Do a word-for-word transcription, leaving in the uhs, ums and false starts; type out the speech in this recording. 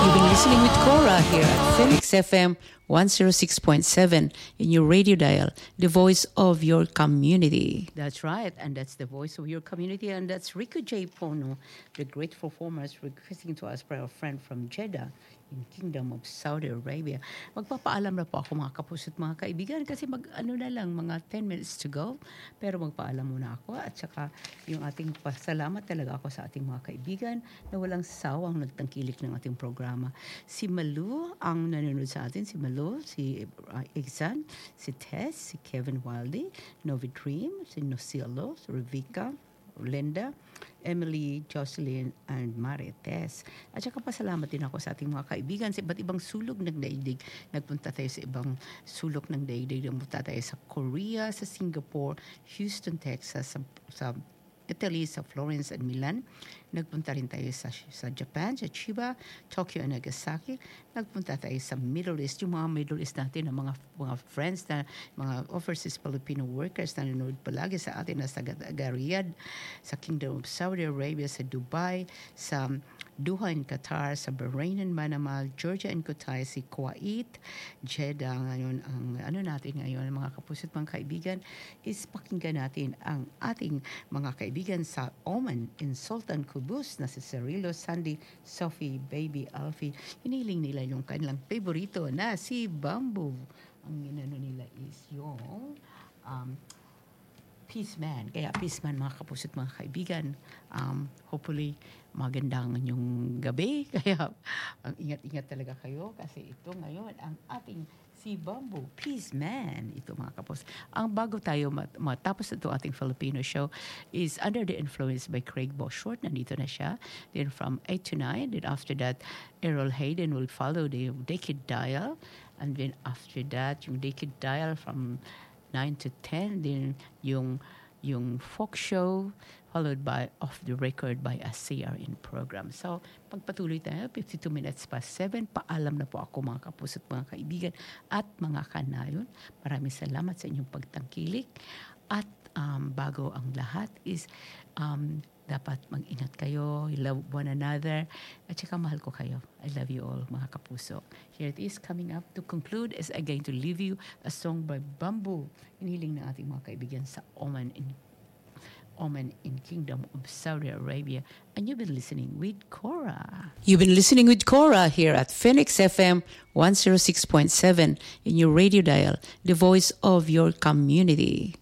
You've been listening with Cora here at Phoenix F M one oh six point seven in your radio dial, the voice of your community. That's right, and that's the voice of your community, and that's Rico J. Pono, the great performers requesting to us by our friend from Jeddah in Kingdom of Saudi Arabia. Magpapaalam na po ako mga kapusot mga kaibigan kasi mag ano na lang mga ten minutes to go, pero magpaalam muna ako at saka yung ating pasalamat talaga ako sa ating mga kaibigan na walang sawang nagtangkilik ng ating programa. Si Malu ang nanonood sa atin, si Malu, si uh, Iksan, si Tess, si Kevin Wildy, Novi Dream, si Nocielo, si Revica, Linda, Emily, Jocelyn, and Marites. At saka pasalamat din ako sa ating mga kaibigan sa iba't ibang sulok ng daigdig. Nagpunta tayo sa ibang sulok ng daigdig. Nagpunta tayo sa Korea, sa Singapore, Houston, Texas, sa, sa Italy, sa Florence and Milan. Nagpunta rin tayo sa, sa Japan, sa Chiba, Tokyo and Nagasaki. Nagpunta tayo sa Middle East, yung mga Middle East natin, mga, mga friends na, mga overseas Filipino workers na nanonood palagi sa atin na sa Riyadh, sa Kingdom of Saudi Arabia, sa Dubai, sa Doha in Qatar, sa Bahrain and Manama, Georgia and Kutai, si Kuwait, Jeddah. Ngayon, ang ano natin ngayon, mga kapusit, mga kaibigan, is pakinggan natin ang ating mga kaibigan sa Oman in Sultan Kubus na si Cirilo, Sandy, Sophie, Baby, Alfie. Hiniling nila yung kanilang favorito na si Bamboo. Ang inano nila is yung um, Peace Man. Kaya Peace Man, mga kapusit, mga kaibigan. Um, hopefully, magandang yung gabi. Kaya ang ingat-ingat talaga kayo kasi ito ngayon ang ating si Bamboo, Peace Man. Ito mga kapos. Ang bago tayo mat- matapos ito ating Filipino show is Under the Influence by Craig Boshort. Nandito na siya. Then from eight to nine. Then after that, Errol Hayden will follow the Decade Dial. And then after that, yung Decade Dial from nine to ten. Then yung yung folk show, followed by Off the Record by a C R N program. So, pagpatuloy tayo, fifty-two minutes past seven, paalam na po ako mga kapusot, mga kaibigan at mga kanayon. Maraming salamat sa inyong pagtangkilik. At um, bago ang lahat is, um, dapat mag-ingat kayo, you love one another, at saka mahal ko kayo. I love you all, mga kapuso. Here it is, coming up to conclude is I'm going to leave you a song by Bamboo, hiniling ng ating mga kaibigan sa Oman in Oman in Kingdom of Saudi Arabia. And you've been listening with Cora. You've been listening with Cora here at Phoenix F M one oh six point seven in your radio dial, the voice of your community.